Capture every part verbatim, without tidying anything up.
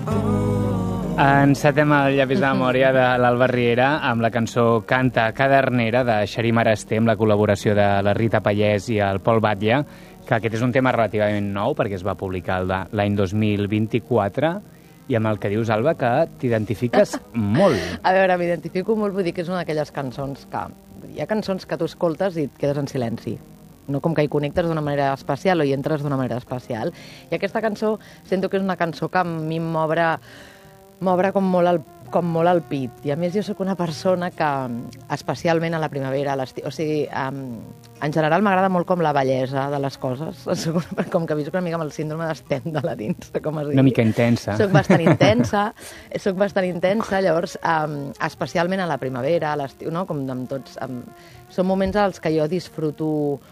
Encetem el llapis de memòria de l'Alba Riera amb la cançó Canta Cadernera de Xarí Marasté amb la col·laboració de la Rita Pallès i el Pol Batlle, que aquest és un tema relativament nou perquè es va publicar l'any dos mil vint-i-quatre i amb el que dius, Alba, que t'identifiques molt. A veure, m'identifico molt, vull dir que és una d'aquelles cançons que... Hi ha cançons que tu escoltes i et quedes en silenci. No com que hi connectes d'una manera especial o hi entres d'una manera especial. I aquesta cançó sento que és una cançó que a mi m'obre m'obre com molt el com molt al pit. I a més jo sóc una persona que, especialment a la primavera, a l'estiu, o sigui, um, en general m'agrada molt com la bellesa de les coses. Soc una, com que visc una mica amb el síndrome d'Stendhal a dins, com es diu. Una mica intensa. Soc bastant intensa, soc bastant intensa, llavors, um, especialment a la primavera, a l'estiu, no? Com amb tots... Um, són moments als que jo disfruto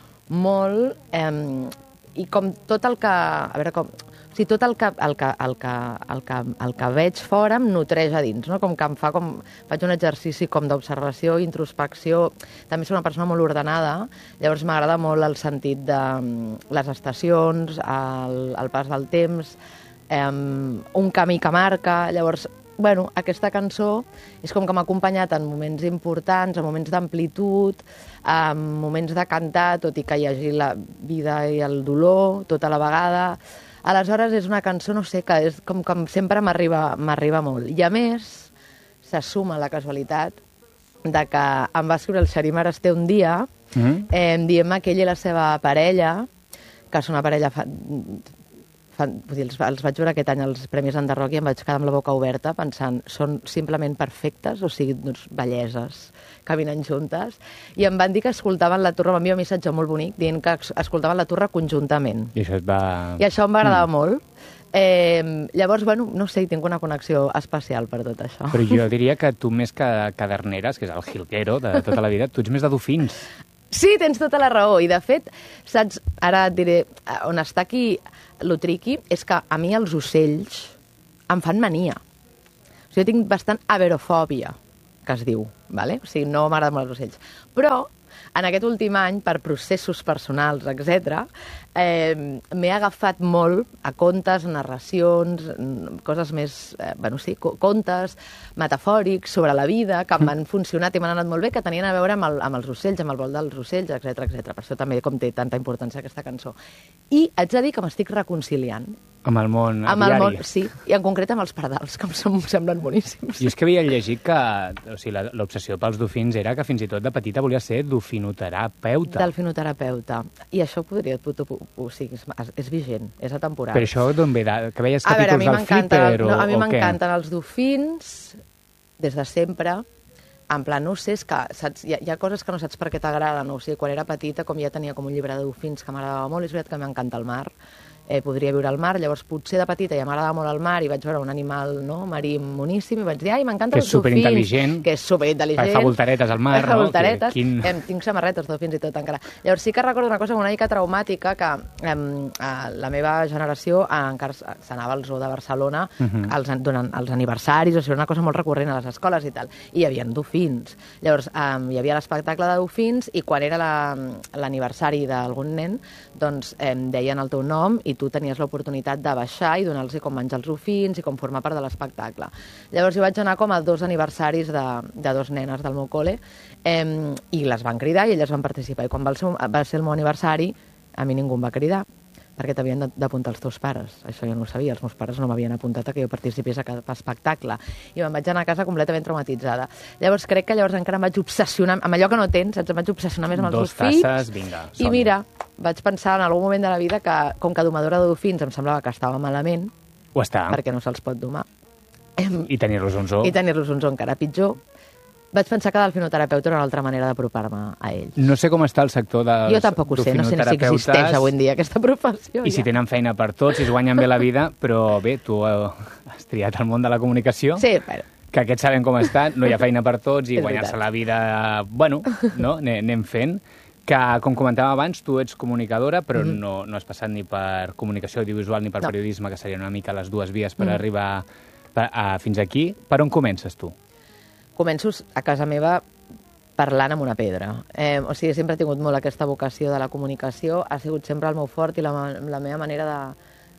molt, um, i com tot el que... A veure, com... O sigui, tot el que, el, que, el, que, el, que, el que veig fora em nutreix a dins, no? Com que em fa com... Faig un exercici com d'observació, introspecció... També soc una persona molt ordenada, llavors m'agrada molt el sentit de les estacions, el, el pas del temps, eh, un camí que marca... Llavors, bueno, aquesta cançó és com que m'ha acompanyat en moments importants, en moments d'amplitud, en moments de cantar, tot i que hi hagi la vida i el dolor tota la vegada... Aleshores, és una cançó, no sé, que és com que sempre m'arriba molt. I a més, se suma la casualitat de que em va escriure el Xarí Marasté un dia, mm-hmm. eh, dient-me que ell i la seva parella, que és una parella... Fa, fa, vull dir, els, els vaig veure aquest any als Premis Enderroc i em vaig quedar amb la boca oberta pensant, són simplement perfectes, o sigui, doncs, belleses, caminant juntes, i em van dir que escoltaven la Turra, m'envia un missatge molt bonic, dient que escoltaven la Turra conjuntament. I això et va... I això em va agradar mm. molt. Eh, llavors, bueno, no sé, tinc una connexió especial per tot això. Però jo diria que tu més que caderneres, que és el jilguero de tota la vida, tu ets més de dofins. Sí, tens tota la raó, i de fet, saps, ara et diré, on està aquí lo triqui, és que a mi els ocells em fan mania. O sigui, jo tinc bastant averofòbia, que es diu, vale? O sigui, no m'agraden molt els ocells. Però, en aquest últim any, per processos personals, etcètera, eh, m'he agafat molt a contes, narracions, coses més, eh, bueno, sí, contes metafòrics sobre la vida, que m'han funcionat i m'han anat molt bé, que tenien a veure amb, el, amb els ocells, amb el vol dels ocells, etcètera, etcètera. Per això també com té tanta importància aquesta cançó. I haig de dir que m'estic reconciliant. Amb el món amb diari. El món, sí, i en concret amb els pardals, que em semblen boníssims. Jo és que havia llegit que o sigui, l'obsessió pels dofins era que fins i tot de petita volia ser dofinoterapeuta. Delfinoterapeuta. I això podria... O sigui, és, és vigent, és atemporal. Però això d'on ve? Que veies a veure, capítols del Flipper o, no, a mi o m'encanten els dofins des de sempre. En plan, no sé, és que saps, hi, ha, hi ha coses que no saps per què t'agraden. O sigui, quan era petita, com ja tenia com un llibre de dofins que m'agradava molt, és veritat que m'encanta el mar. Eh, podria viure al mar, llavors potser de petita ja m'agradava molt el mar i vaig veure un animal, no, marí moníssim i vaig dir, ai, m'encanten els dofins. Que és superintel·ligent. Que és superintel·ligent. Fa voltaretes al mar, fa no? Voltaretes. Que, quin... eh, tinc samarretes de dofins i tot encara. Llavors sí que recordo una cosa una mica traumàtica, que eh, la meva generació eh, encara s'anava al zoo de Barcelona uh-huh. als, durant els aniversaris, o sigui, una cosa molt recurrent a les escoles i tal, i hi havia dofins. Llavors eh, hi havia l'espectacle de dofins i quan era l'aniversari d'algun nen, doncs eh, deien el teu nom i tu tenies l'oportunitat de baixar i donar-los com menjar els dofins i com formar part de l'espectacle. Llavors jo vaig anar com a dos aniversaris de, de dos nenes del meu col·le eh, i les van cridar i elles van participar. I quan va ser, va ser el meu aniversari, a mi ningú em va cridar perquè t'havien d'apuntar els teus pares. Això jo no ho sabia, els meus pares no m'havien apuntat a que jo participés a cap espectacle. I me'n vaig anar a casa completament traumatitzada. Llavors crec que llavors encara em vaig obsessionar amb allò que no tens, saps? Em vaig obsessionar més amb els Dos dofins. tasses, vinga, I mira, vaig pensar en algun moment de la vida que, com que domadora de dofins em semblava que estava malament, ho està. Perquè no se'ls pot domar. I tenir-los un zoo. I tenir-los un zoo encara pitjor. Vaig pensar que delfinoterapeuta era una altra manera d'apropar-me a ells. No sé com està el sector dels jo tampoc ho sé, no sé si existeix avui en dia aquesta professió. I ja. Si tenen feina per tots, si es guanyen bé la vida, però bé, tu eh, has triat el món de la comunicació. Sí, però... Que aquests saben com està, no hi ha feina per tots i guanyar-se la vida, bueno, no? Anem fent. Que, com comentàvem abans, tu ets comunicadora, però mm-hmm. no, no has passat ni per comunicació audiovisual ni per no. periodisme, que serien una mica les dues vies per mm-hmm. arribar a, a, fins aquí. Per on comences tu? Començo a casa meva parlant amb una pedra. Eh, o sigui, sempre he tingut molt aquesta vocació de la comunicació, ha sigut sempre el meu fort i la, la meva manera de,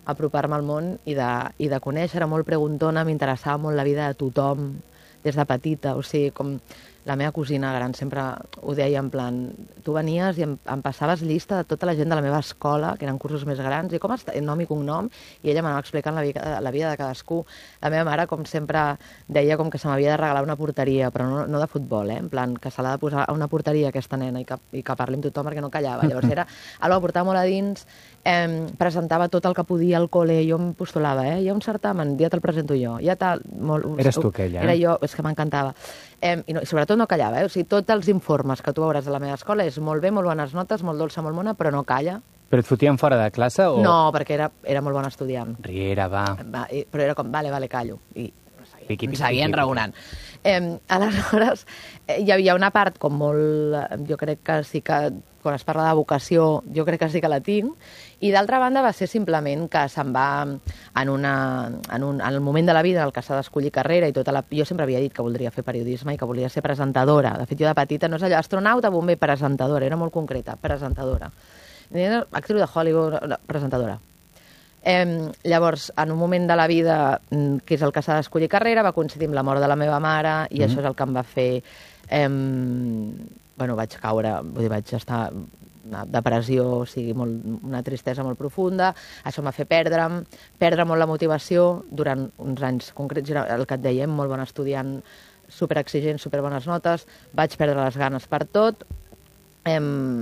apropar-me al món i de, i de conèixer. Era molt preguntona, m'interessava molt la vida de tothom, des de petita, o sigui, com la meva cosina gran sempre ho deia en plan, tu venies i em, em passaves llista de tota la gent de la meva escola, que eren cursos més grans, i com està, nom i cognom, i ella m'anava explicant la vida, la vida de cadascú. La meva mare, com sempre, deia com que se m'havia de regalar una porteria, però no, no de futbol, eh? En plan, que se l'ha de posar a una porteria aquesta nena i que, i que parli amb tothom perquè no callava. Llavors era algo que portava molt a dins, eh, presentava tot el que podia al col·le, jo em postulava, eh? Hi ha un certamen, ja te'l presento jo, ja tal... Molt, Eres tu aquella, eh? Era jo, és que m'encantava. Eh, i, no, i sobretot no callava, eh? O sigui, tots els informes que tu veuràs de la meva escola és molt bé, molt bones notes, molt dolça, molt mona, però no calla. Però et fotien fora de classe o...? No, perquè era, era molt bon estudiant. Riera, va. va i, però era com, vale, vale, callo. I seguien, piqui, piqui, seguien piqui, raonant. Eh, aleshores, eh, hi havia una part com molt... Jo crec que sí que, quan es parla de vocació, jo crec que sí que la tinc, i d'altra banda va ser simplement que se'n va en, una, en, un, en el moment de la vida en el que s'ha d'escollir carrera i tota la... Jo sempre havia dit que voldria fer periodisme i que volia ser presentadora. De fet, jo de petita no és allò, astronauta, bomber, presentadora, era molt concreta, presentadora. Era actriu de Hollywood, no, presentadora. Eh, llavors, en un moment de la vida que és el que s'ha d'escollir carrera, va coincidir amb la mort de la meva mare i mm. això és el que em va fer... Eh, bueno, vaig caure, vull dir, vaig estar una depressió, o sigui, molt, una tristesa molt profunda. Això em va fer perdre'm, perdre molt la motivació durant uns anys concrets. Era el que et dèiem, molt bon estudiant, superexigent, superbones notes. Vaig perdre les ganes per tot. Eh,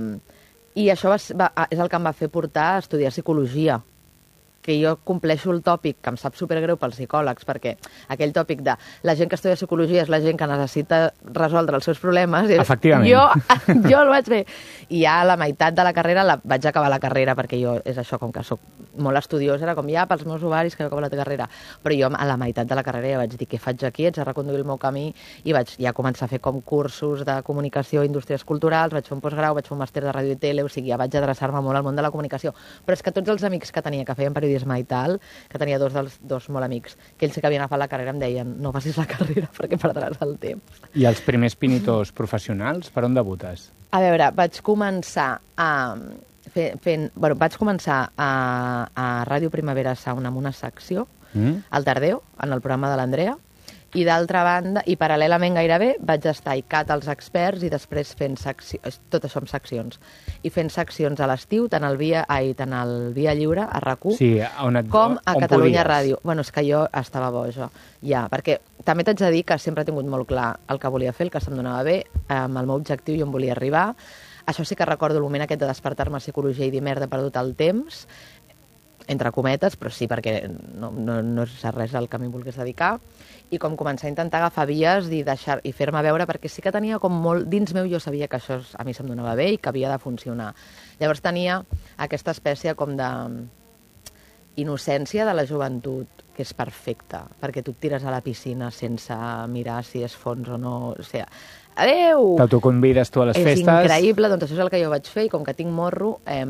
I això va, va, és el que em va fer portar a estudiar psicologia, que jo compleixo el tòpic, que em sap supergreu pels psicòlegs, perquè aquell tòpic de la gent que estudia psicologia és la gent que necessita resoldre els seus problemes. Efectivament. Jo, jo el vaig fer. I ja a la meitat de la carrera, la, vaig acabar la carrera, perquè jo, és això, com que soc molt estudiós, era com ja pels meus ovaris que jo acabo la carrera. Però jo a la meitat de la carrera ja vaig dir, què faig aquí? Haig de reconduir el meu camí, i vaig ja començar a fer com cursos de comunicació i indústries culturals, vaig fer un postgrau, vaig fer un màster de ràdio i tele, o sigui, ja vaig adreçar-me molt al món de la comunicació. Però és que tots els amics que tenia que feien periodisme i tal, que tenia dos dels dos molt amics, que ells sí que havien agafat la carrera, em deien, no facis la carrera perquè perdràs el temps. I els primers pinitos professionals, per on debutes? A veure, vaig començar a... Fent, fent, bueno, vaig començar a, a Ràdio Primavera Sound amb una secció, mm. al Tardeo, en el programa de l'Andrea, i d'altra banda, i paral·lelament gairebé, vaig estar a I C A T als experts i després fent seccions, tot això amb seccions, i fent seccions a l'estiu, tant al Via, ai, tant al Via Lliure, a RAC u, sí, on et, com a on Catalunya podies. Ràdio. Bueno, és que jo estava boja, ja, perquè també t'haig de dir que sempre he tingut molt clar el que volia fer, el que se'm donava bé, amb el meu objectiu i on volia arribar. Això sí que recordo el moment aquest de despertar-me a psicologia i dir, merda, he perdut el temps, entre cometes, però sí, perquè no, no, no és res al que m'hi volgués dedicar, i com començar a intentar agafar vies i, deixar, i fer-me veure, perquè sí que tenia com molt... Dins meu jo sabia que això a mi se'm donava bé i que havia de funcionar. Llavors tenia aquesta espècie com de innocència de la joventut, que és perfecta, perquè tu et tires a la piscina sense mirar si és fons o no, o sigui, adeu! T'autoconvides tu a les és festes. És increïble, doncs això és el que jo vaig fer, i com que tinc morro, eh,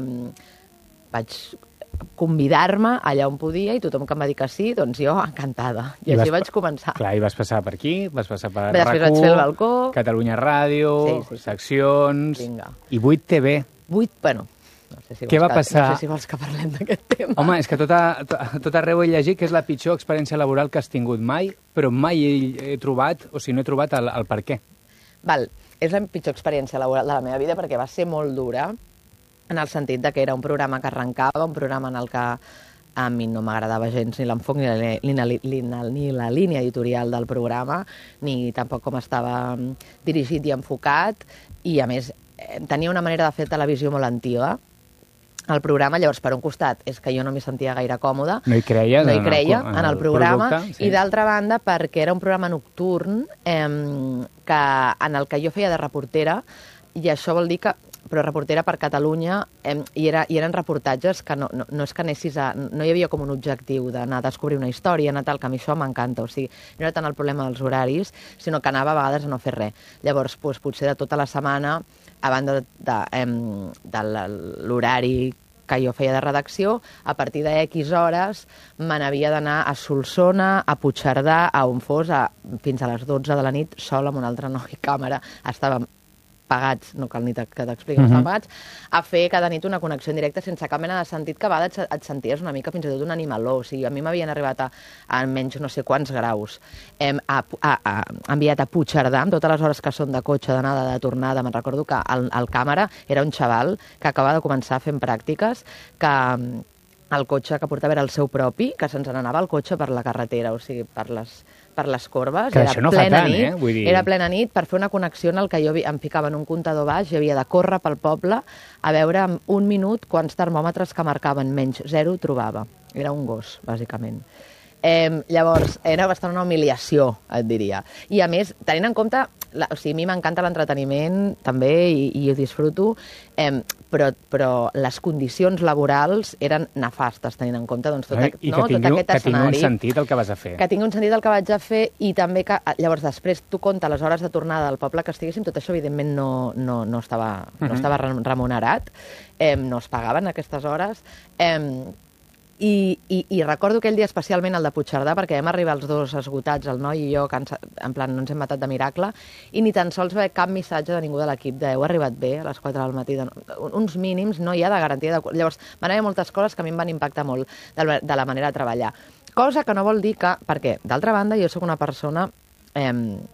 vaig convidar-me allà on podia, i tothom que em va dir que sí, doncs jo encantada. I, I així vaig començar. Clar, i vas passar per aquí, vas passar per Després RAC u, vaig fer el balcó, Catalunya Ràdio, sí, sí, sí. seccions, Vinga. I vuit T V. vuit, bueno, no sé si Què va que, passar? No sé si vols que parlem d'aquest tema. Home, és que tot, a, tot arreu he llegit que és la pitjor experiència laboral que has tingut mai, però mai he, he trobat, o si no he trobat el, el per què. Val, és la pitjor experiència laboral de la meva vida perquè va ser molt dura, en el sentit de que era un programa que arrencava, un programa en el que a mi no m'agradava gens ni l'enfoc ni, la, ni, la, ni, la, ni la línia editorial del programa, ni tampoc com estava dirigit i enfocat, i a més tenia una manera de fer televisió molt antiga, el programa. Llavors, per un costat, és que jo no m'hi sentia gaire còmoda. No hi creia, no hi creia en el, en el programa. Producte, sí. I d'altra banda, perquè era un programa nocturn eh, que, en el que jo feia de reportera, i això vol dir que però reportera per Catalunya, eh, i, era, i eren reportatges que no, no, no és que anessis a... No hi havia com un objectiu d'anar a descobrir una història, anar tal, que a mi això m'encanta. O sigui, no era tant el problema dels horaris, sinó que anava a vegades a no fer res. Llavors, doncs, potser de tota la setmana, a banda de, de, eh, de l'horari que jo feia de redacció, a partir de X hores me n'havia d'anar a Solsona, a Puigcerdà, a on fos, a, fins a les dotze de la nit, sol amb un altre noi càmera. Estàvem pagats, no cal ni que t'expliqui, no estan pagats, a fer cada nit una connexió en directe sense cap mena de sentit, que a vegades et senties una mica fins i tot un animaló. O sigui, a mi m'havien arribat a, a menys no sé quants graus. Hem a, a, a, enviat a Puigcerdà, amb totes les hores que són de cotxe, d'anada, de tornada. Me'n recordo que el, el càmera era un xaval que acaba de començar fent pràctiques, que el cotxe que portava era el seu propi, que se'ns n'anava el cotxe per la carretera, o sigui, per les, per les corbes. Que era això no fa plena tant, nit, eh? Vull dir... Era plena nit per fer una connexió en el que jo em ficava en un comptador baix i havia de córrer pel poble a veure en un minut quants termòmetres que marcaven menys zero trobava. Era un gos, bàsicament. Eh, llavors, era bastant una humiliació, et diria. I a més, tenint en compte... La, o sigui, a mi m'encanta l'entreteniment, també, i, i ho disfruto, eh, però, però les condicions laborals eren nefastes, tenint en compte doncs, tot, I, no, i que tot tingui, aquest que escenari. tingui un sentit el que vas a fer. Que tingui un sentit el que vaig a fer, i també que, llavors, després tu compta les hores de tornada del poble que estiguéssim, tot això, evidentment, no, no, no, estava, uh-huh. no estava remunerat, eh, no es pagaven aquestes hores, eh, I, i, i recordo aquell dia especialment el de Puigcerdà, perquè vam arribar els dos esgotats, el noi i jo, que ens, en plan no ens hem matat de miracle, i ni tan sols va haver cap missatge de ningú de l'equip de heu arribat bé a les quatre del matí. De... Uns mínims no hi ha de garantia. De... Llavors, van haver moltes coses que a mi em van impactar molt de la, de la manera de treballar. Cosa que no vol dir que... Perquè, d'altra banda, jo sóc una persona eh,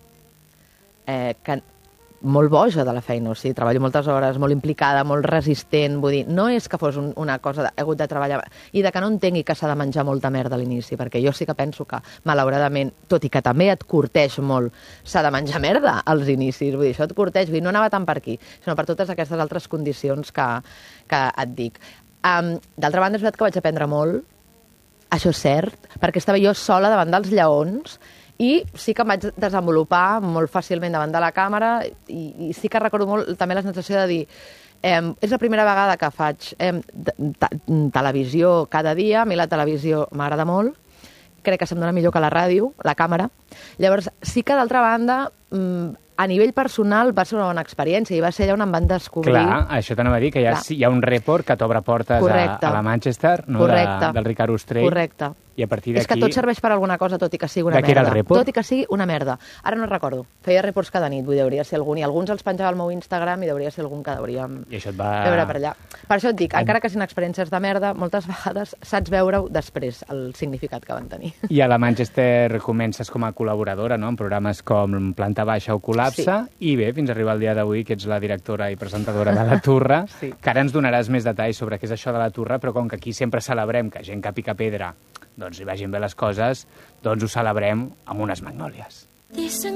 eh, que... molt boja de la feina, o sigui, treballo moltes hores, molt implicada, molt resistent, vull dir, no és que fos un, una cosa de, he hagut de treballar, i de que no entengui que s'ha de menjar molta merda a l'inici, perquè jo sí que penso que, malauradament, tot i que també et curteix molt, s'ha de menjar merda als inicis, vull dir, això et curteix, vull dir, no anava tant per aquí, sinó per totes aquestes altres condicions que, que et dic. Um, D'altra banda, és veritat que vaig aprendre molt, això és cert, perquè estava jo sola davant dels lleons, i sí que em vaig desenvolupar molt fàcilment davant de la càmera i, i sí que recordo molt també la sensació de dir eh, és la primera vegada que faig eh, televisió cada dia, a mi la televisió m'agrada molt, crec que se'm dona millor que la ràdio, la càmera. Llavors sí que d'altra banda a nivell personal va ser una bona experiència i va ser allà on em van descobrir... Clar, això t'anava a dir, que hi ha, hi ha un report que t'obre portes a, a la Manchester, no? De, del Ricard Ostrell. Correcte. I a partir d'aquí... És que tot serveix per alguna cosa, tot i que sigui una merda. De què era el report? Tot i que sigui una merda. Ara no recordo. Feia reports cada nit, vull dir, hauria ser algun, i alguns els penjava al meu Instagram i hauria ser algun que hauríem I això et va... veure per allà. Per això et dic, encara que siguin experiències de merda, moltes vegades saps veure-ho després, el significat que van tenir. I a la Manchester comences com a col·laboradora, no?, en programes com Planta Baixa o Col·lapse, sí. I bé, fins a arribar al dia d'avui, que ets la directora i presentadora de La Turra, sí. Que ara ens donaràs més detalls sobre què és això de La Turra, però com que aquí sempre celebrem que gent que pica pedra doncs li vagin bé les coses, doncs ho celebrem amb unes magnòlies.